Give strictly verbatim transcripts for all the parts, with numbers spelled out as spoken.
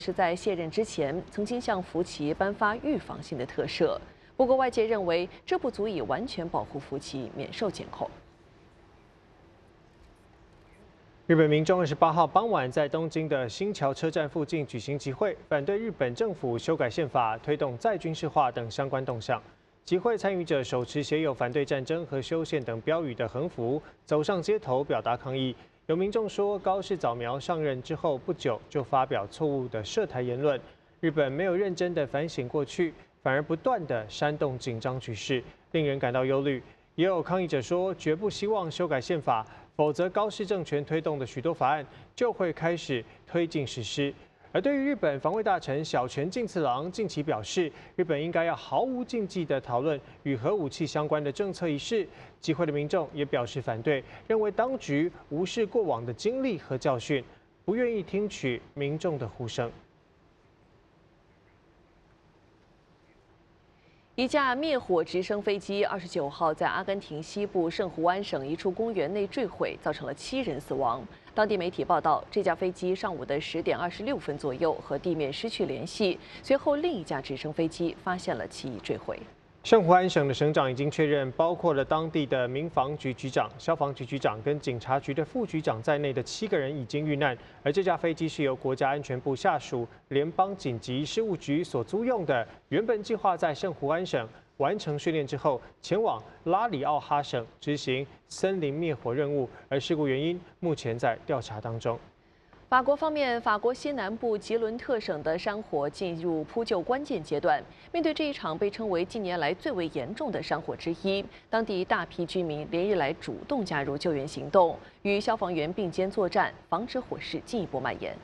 是在卸任之前曾经向福奇颁发预防性的特赦，不过外界认为这不足以完全保护福奇免受检控。 日本民众二十八号傍晚在东京的新桥车站附近举行集会，反对日本政府修改宪法、推动再军事化等相关动向。集会参与者手持写有反对战争和修宪等标语的横幅，走上街头表达抗议。有民众说，高市早苗上任之后不久就发表错误的涉台言论，日本没有认真的反省过去，反而不断的煽动紧张局势，令人感到忧虑。也有抗议者说，绝不希望修改宪法，否则高市政权推动的许多法案就会开始推进实施。而对于日本防卫大臣小泉进次郎近期表示，日本应该要毫无禁忌地讨论与核武器相关的政策一事，集会的民众也表示反对，认为当局无视过往的经历和教训，不愿意听取民众的呼声。 一架灭火直升飞机二十九号在阿根廷西部圣胡安省一处公园内坠毁，造成了七人死亡。当地媒体报道，这架飞机上午的十点二十六分左右和地面失去联系，随后另一架直升飞机发现了其已坠毁。 圣胡安省的省长已经确认，包括了当地的民防局局长、消防局局长跟警察局的副局长在内的七个人已经遇难。而这架飞机是由国家安全部下属联邦紧急事务局所租用的，原本计划在圣胡安省完成训练之后，前往拉里奥哈省执行森林灭火任务，而事故原因目前在调查当中。 法国方面，法国西南部吉伦特省的山火进入扑救关键阶段。面对这一场被称为近年来最为严重的山火之一，当地大批居民连日来主动加入救援行动，与消防员并肩作战，防止火势进一步蔓延。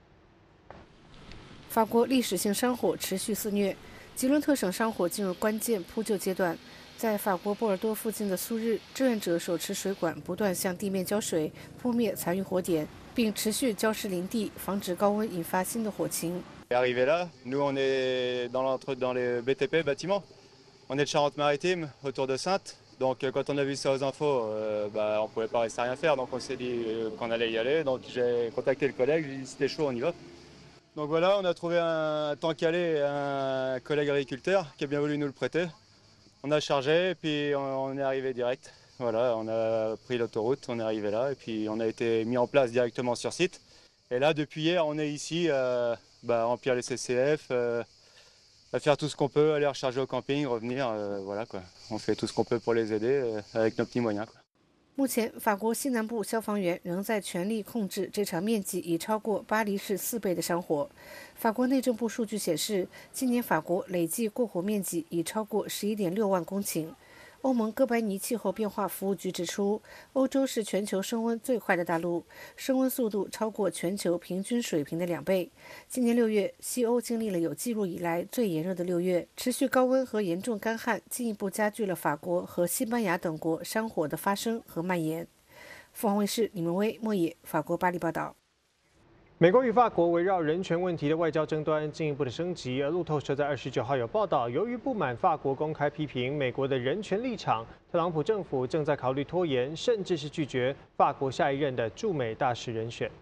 法国历史性山火持续肆虐，吉伦特省山火进入关键扑救阶段。在法国波尔多附近的苏日，志愿者手持水管不断向地面浇水，扑灭残余火点，并持续浇湿林地，防止高温引发新的火情。 Arrivé là, nous on est dans l'entre dans les B T P bâtiments. On est de Charente-Maritime, autour de Saintes. Donc quand on a vu ça aux infos, euh, bah, on pouvait pas rester à rien faire. Donc on s'est dit euh, qu'on allait y aller. Donc j'ai contacté le collègue, j'ai dit c'était chaud, on y va. Donc voilà, on a trouvé un temps calé, un collègue agriculteur qui a bien voulu nous le prêter. On a chargé et puis on, on est arrivé direct. Voilà, on a pris l'autoroute, on est arrivé là et puis on a été mis en place directement sur site. Et là, depuis hier, on est ici euh, bah, à remplir les C C F, euh, à faire tout ce qu'on peut, aller recharger au camping, revenir, euh, voilà quoi. On fait tout ce qu'on peut pour les aider euh, avec nos petits moyens, quoi. 目前，法国西南部消防员仍在全力控制这场面积已超过巴黎市四倍的山火。法国内政部数据显示，今年法国累计过火面积已超过十一点六万公顷。欧盟哥白尼气候变化服务局指出，欧洲是全球升温最快的大陆，升温速度超过全球平均水平的两倍。今年六月，西欧经历了有记录以来最炎热的六月，持续高温和严重干旱进一步加剧了法国和西班牙等国山火的发生和蔓延。凤凰卫视李文威、莫野，法国巴黎报道。 美国与法国围绕人权问题的外交争端进一步的升级，而路透社在二十九号有报道，由于不满法国公开批评美国的人权立场，特朗普政府正在考虑拖延，甚至是拒绝法国下一任的驻美大使人选。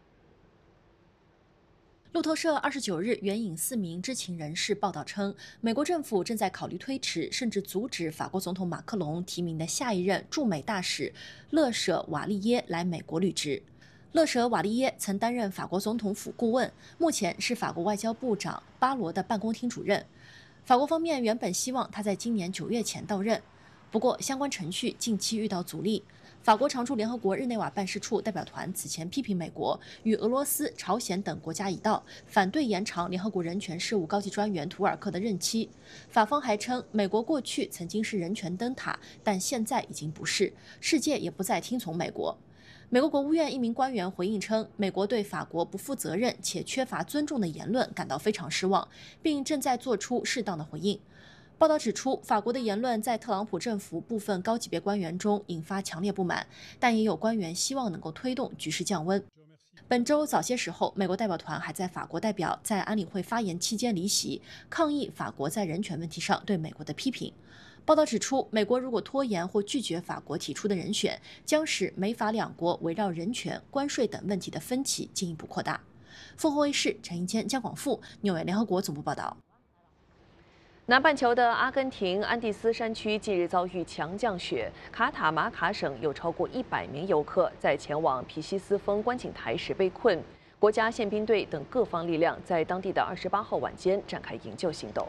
路透社二十九日援引四名知情人士报道称，美国政府正在考虑推迟甚至阻止法国总统马克龙提名的下一任驻美大使勒舍瓦利耶来美国履职。勒舍瓦利耶曾担任法国总统府顾问，目前是法国外交部长巴罗的办公厅主任。法国方面原本希望他在今年九月前到任，不过相关程序近期遇到阻力。法国常驻联合国日内瓦办事处代表团此前批评美国与俄罗斯、朝鲜等国家一道，反对延长联合国人权事务高级专员图尔克的任期。法方还称，美国过去曾经是人权灯塔，但现在已经不是，世界也不再听从美国。美国国务院一名官员回应称，美国对法国不负责任且缺乏尊重的言论感到非常失望，并正在做出适当的回应。报道指出，法国的言论在特朗普政府部分高级别官员中引发强烈不满，但也有官员希望能够推动局势降温。本周早些时候，美国代表团还在法国代表在安理会发言期间离席，抗议法国在人权问题上对美国的批评。报道指出，美国如果拖延或拒绝法国提出的人选，将使美法两国围绕人权、关税等问题的分歧进一步扩大。 凤凰卫视陈一谦、江广富，纽约联合国总部报道。 南半球的阿根廷安第斯山区近日遭遇强降雪，卡塔马卡省有超过一百名游客在前往皮西斯峰观景台时被困，国家宪兵队等各方力量在当地的二十八号晚间展开营救行动。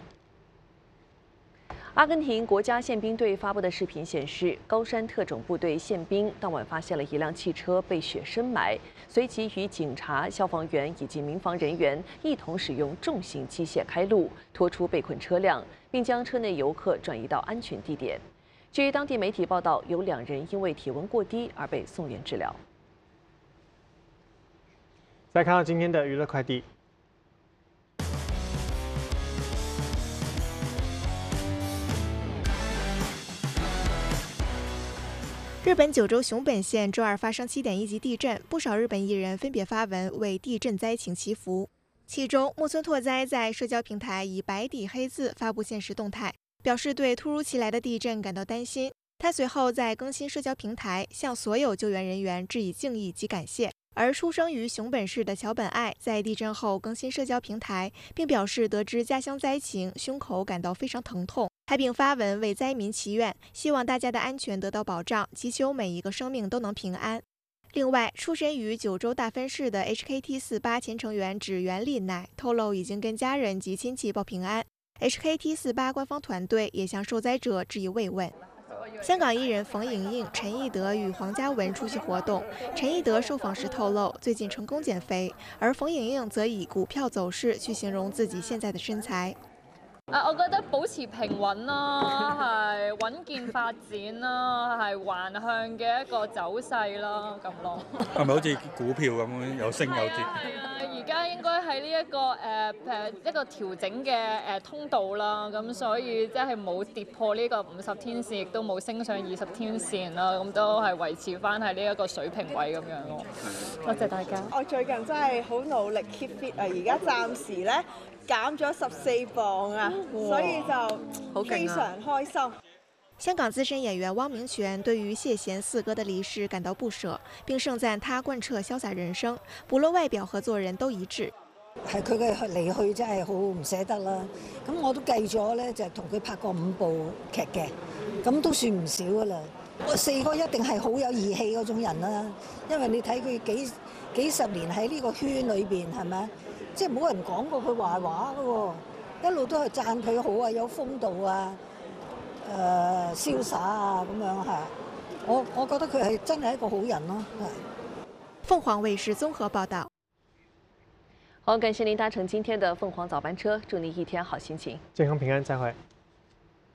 阿根廷国家宪兵队发布的视频显示，高山特种部队宪兵当晚发现了一辆汽车被雪深埋，随即与警察、消防员以及民防人员一同使用重型机械开路，拖出被困车辆，并将车内游客转移到安全地点。据当地媒体报道，有两人因为体温过低而被送院治疗。 再看到今天的娱乐快递。 日本九州熊本县周二发生七点一级地震，不少日本艺人分别发文为地震灾情祈福。其中，木村拓哉在社交平台以白底黑字发布现实动态，表示对突如其来的地震感到担心。他随后在更新社交平台，向所有救援人员致以敬意及感谢。而出生于熊本市的桥本爱在地震后更新社交平台，并表示得知家乡灾情，胸口感到非常疼痛。 还并发文为灾民祈愿，希望大家的安全得到保障，祈求每一个生命都能平安。另外，出身于九州大分市的 H K T 四十八前成员指原丽乃透露，已经跟家人及亲戚报平安。H K T 四十八官方团队也向受灾者致以慰问。香港艺人冯颖颖、陈义德与黄嘉文出席活动。陈义德受访时透露，最近成功减肥，而冯颖颖则以股票走势去形容自己现在的身材。 啊，我覺得保持平穩啦，係穩健發展啦，係橫向嘅一個走勢啦，咁咯。 係咪好似股票咁樣有升有跌？ 係啊，而家應該喺呢一個誒誒、呃、一個調整嘅誒通道啦，咁所以即係冇跌破呢個五十天線，亦都冇升上二十天線啦，咁都係維持翻喺呢一個水平位咁樣咯。多謝大家。 我最近真係好努力 keep fit 啊，而家暫時咧。 減咗十四磅啊，所以就非常開心。 香港資深演員汪明荃對於謝賢四哥的離世感到不捨，並盛讚他貫徹瀟灑人生，不論外表和做人都一致。 係佢嘅離去真係好唔捨得啦。咁我都計咗咧，就同佢拍過五部劇嘅，咁都算唔少噶啦。四哥一定係好有義氣嗰種人啦，因為你睇佢幾幾十年喺呢個圈裏邊係咪？ 即係冇人講過佢壞話嘅喎，一路都係讚佢好啊，有風度啊，誒、呃、瀟灑啊咁樣係。我我覺得佢係真係一個好人咯，係。 鳳凰衛視綜合報道。 好，感謝您搭乘今天的鳳凰早班車，祝您一天好心情， 健康平安，再會。